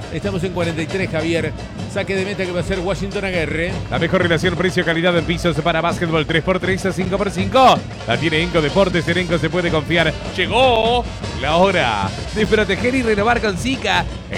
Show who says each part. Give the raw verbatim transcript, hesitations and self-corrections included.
Speaker 1: Estamos en cuarenta y tres, Javier. Saque de meta que va a ser Washington Aguirre.
Speaker 2: La mejor relación precio-calidad en pisos para básquetbol tres por tres a cinco por cinco. La tiene Enco Deportes, en Enco se puede confiar. Llegó la hora de proteger y renovar con Zika.